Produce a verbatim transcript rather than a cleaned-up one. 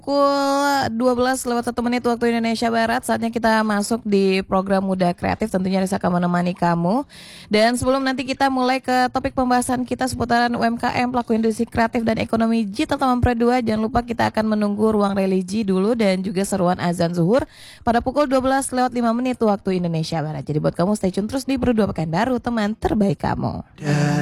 Pukul dua belas lewat satu menit waktu Indonesia Barat. Saatnya kita masuk di program Muda Kreatif. Tentunya Risa akan menemani kamu. Dan sebelum nanti kita mulai ke topik pembahasan kita seputaran U M K M, pelaku industri kreatif dan ekonomi digital tahun dua, jangan lupa kita akan menunggu ruang religi dulu dan juga seruan azan zuhur pada pukul dua belas lewat lima menit waktu Indonesia Barat. Jadi buat kamu stay tune terus di Berdua Pekanbaru, teman terbaik kamu.